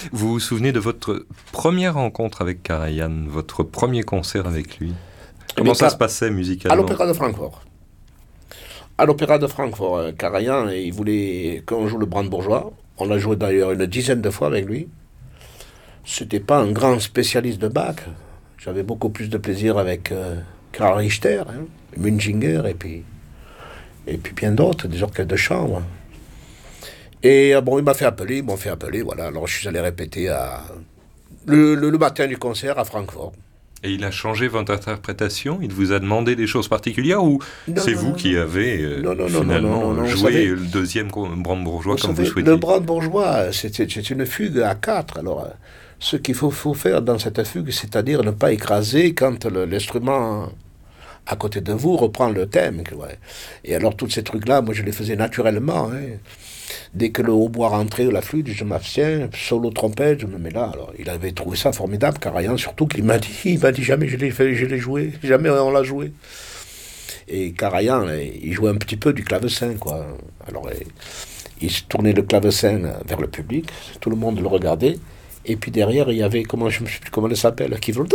Vous vous souvenez de votre première rencontre avec Karajan, votre premier concert avec lui? Comment ça se passait À musicalement? l'Opéra de Francfort. À l'Opéra de Francfort, Karajan, il voulait qu'on joue le brandebourgeois. On l'a joué d'ailleurs une dizaine de fois avec lui. C'était pas un grand spécialiste de Bach. J'avais beaucoup plus de plaisir avec Karl Richter, hein, Munzinger et puis bien d'autres, des orchestres de chambre. Et bon, il m'a fait appeler, ils m'ont fait appeler, voilà. Alors je suis allé répéter le matin du concert à Francfort. Et il a changé votre interprétation? Il vous a demandé des choses particulières ou Non, c'est non, vous non, qui non. avez Non, non, non, non, non, non, finalement non, vous joué savez, le deuxième brandebourgeois vous comme vous savez, le souhaitiez? brandebourgeois, c'est une fugue à quatre. Alors, ce qu'il faut faire dans cette fugue, c'est-à-dire ne pas écraser quand l'instrument à côté de vous reprend le thème. Ouais. Et alors, tous ces trucs-là, moi, je les faisais naturellement. Hein. Dès que le hautbois rentrait ou la flûte, je m'abstiens, solo trompette, je me mets là. Alors, il avait trouvé ça formidable, Karajan, surtout qu'il m'a dit, jamais je l'ai joué, jamais on l'a joué. Et Karajan, il jouait un petit peu du clavecin, quoi. Alors, il se tournait le clavecin vers le public, tout le monde le regardait, et puis derrière, il y avait, je me sais plus comment elle s'appelle, qui dans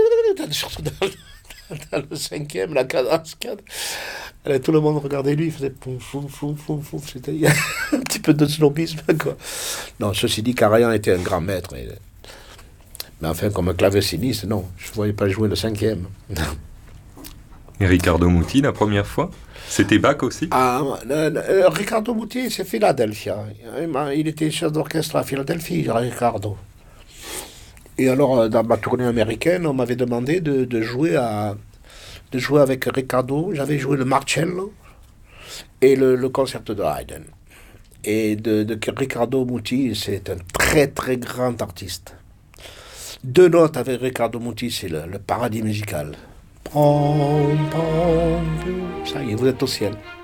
le cinquième, la cadence. Tout le monde regardait lui, il faisait pouf, pouf, pouf, pouf, pouf. C'était il y a un petit peu de snobisme, quoi. Non, ceci dit, Karajan était un grand maître. Mais enfin, comme un claveciniste, non, je ne voyais pas jouer le cinquième. Et Riccardo Muti, la première fois? C'était Bach aussi? Ah, Riccardo Muti, c'est Philadelphia. Il était chef d'orchestre à Philadelphie, Riccardo. Et alors, dans ma tournée américaine, on m'avait demandé de jouer avec Riccardo. J'avais joué le Marcello et le concerto de Haydn. Et de Riccardo Muti, c'est un très très grand artiste. Deux notes avec Riccardo Muti, c'est le paradis musical. Ça y est, vous êtes au ciel.